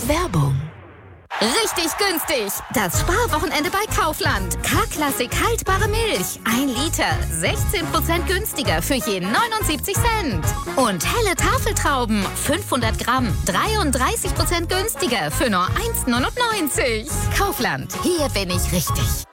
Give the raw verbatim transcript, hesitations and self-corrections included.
Werbung. Richtig günstig. Das Sparwochenende bei Kaufland. K-Klassik haltbare Milch. Ein Liter. sechzehn Prozent günstiger für je neunundsiebzig Cent. Und helle Tafeltrauben. fünfhundert Gramm. dreiunddreißig Prozent günstiger für nur eins Komma neunundneunzig. Kaufland. Hier bin ich richtig.